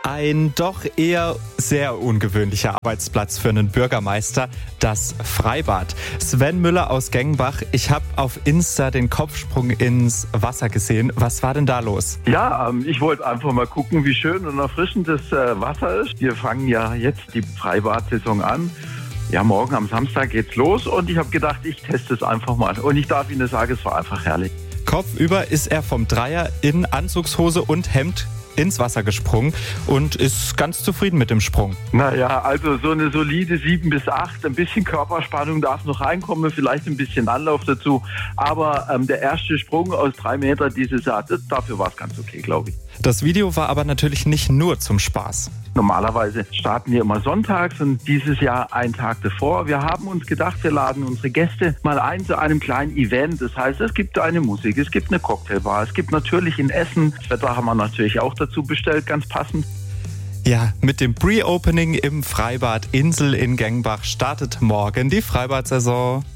Ein doch eher sehr ungewöhnlicher Arbeitsplatz für einen Bürgermeister, das Freibad. Sven Müller aus Gengenbach, ich habe auf Insta den Kopfsprung ins Wasser gesehen. Was war denn da los? Ja, ich wollte einfach mal gucken, wie schön und erfrischend das Wasser ist. Wir fangen ja jetzt die Freibad-Saison an. Ja, morgen am Samstag geht's los und ich habe gedacht, ich teste es einfach mal. Und ich darf Ihnen sagen, es war einfach herrlich. Kopfüber ist er vom Dreier in Anzugshose und Hemd ins Wasser gesprungen und ist ganz zufrieden mit dem Sprung. Naja, also so eine solide 7 bis 8, ein bisschen Körperspannung darf noch reinkommen, vielleicht ein bisschen Anlauf dazu, aber der erste Sprung aus 3 Meter dieses Jahr, dafür war es ganz okay, glaube ich. Das Video war aber natürlich nicht nur zum Spaß. Normalerweise starten wir immer sonntags und dieses Jahr einen Tag davor. Wir haben uns gedacht, wir laden unsere Gäste mal ein zu einem kleinen Event. Das heißt, es gibt eine Musik, es gibt eine Cocktailbar, es gibt natürlich ein Essen. Das Wetter haben wir natürlich auch dazu bestellt, ganz passend. Ja, mit dem Pre-Opening im Freibad Insel in Gengenbach startet morgen die Freibad-Saison.